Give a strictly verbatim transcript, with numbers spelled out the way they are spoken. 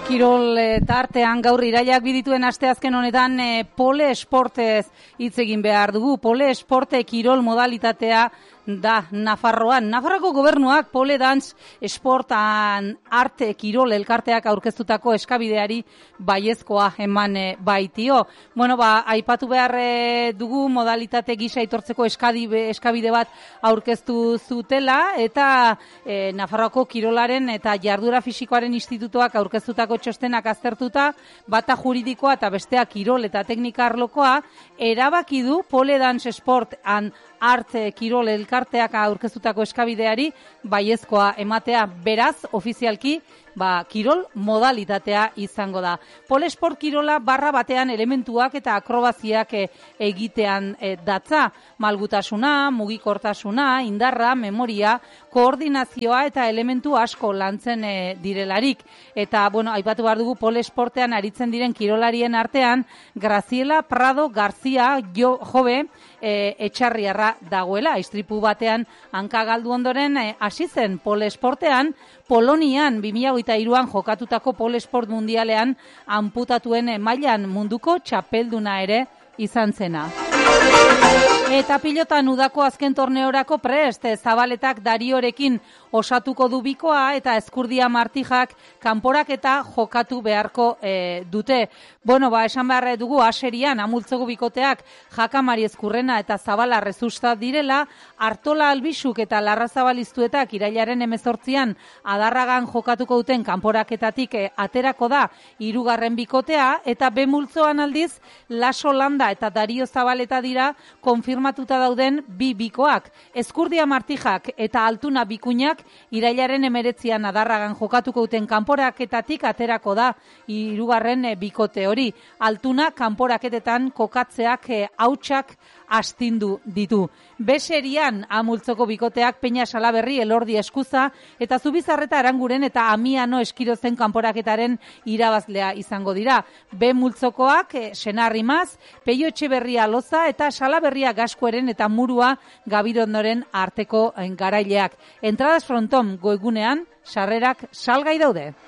Kirol tartean gaur irailak bidituen asteazken honetan e, pole esportez hitz egin behar dugu. Pole esporte kirol modalitatea da Nafarroan. Nafarroko gobernuak pole dance esportan arte kirol elkarteak aurkeztutako eskabideari baiezkoa eman e, baitio. Bueno, ba, aipatu behar e, dugu modalitate gisa aitortzeko eskadi, eskabide bat aurkeztu zutela eta e, Nafarroko kirolaren eta jarduera fisikoaren institutuak aurkeztutako txostenak aztertuta, bata juridikoa eta bestea kirol eta teknika arlokoa, erabaki du pole dance sport and arte kirol elkarteak aurkeztutako eskabideari baiezkoa ematea. Beraz, ofizialki, ba, kirol modalitatea izango da. Pole sport kirola barra batean elementuak eta akrobaziak e, egitean e, datza. Malgutasuna, mugikortasuna, indarra, memoria, koordinazioa eta elementu asko lantzen e, direlarik. Eta, bueno, aipatu behar dugu pole sportean aritzen diren kirolarien artean, Graziela Prado García jo, Jobe e, etxarriarra dagoela. Istripu batean hanka galdu ondoren hasi e, zen pole sportean, Polonian bi mila hogeita hiruan jokatutako pole sport mundialean anputatuen mailan munduko txapelduna ere izan zena. Eta pilotan udako azken torneorako prest, Zabaletak Dariorekin osatuko du bikoa eta Ezkurdia Martijak kanporak eta jokatu beharko e, dute. Bueno, ba, esan behar dugu aserian amultzego bikoteak Jakamari Ezkurrena eta Zabala Rezusta direla, Artola Albisuk eta Larrazabaliztuetak irailaren hemezortzian Adarragan jokatuko duten kanporaketatik e, aterako da hirugarren bikotea, eta B multzoan aldiz Laso Landa eta Dario Zabaleta dira konfirmatuta dauden bi bikoak. Ezkurdia Martijak eta Altuna Bikuñak irailaren hemeretzian Adarragan jokatuko duten kanporaketatik aterako da hirugarren e, bikote hori. Altuna kanporaketetan kokatzeak e, hautsak astindu ditu. Beserian amultzoko bikoteak Peña Salaberri, Elordi Eskuza eta Zubizarreta Aranguren eta Amiano Eskirozen kanporaketaren irabazlea izango dira. B multzokoak e, Senarrimaz, Peio Etxeberria Loza eta Salaberria Gaskueren eta Murua Gabirondoren arteko garaileak. Entradas fronton goegunean sarrerak salgai daude.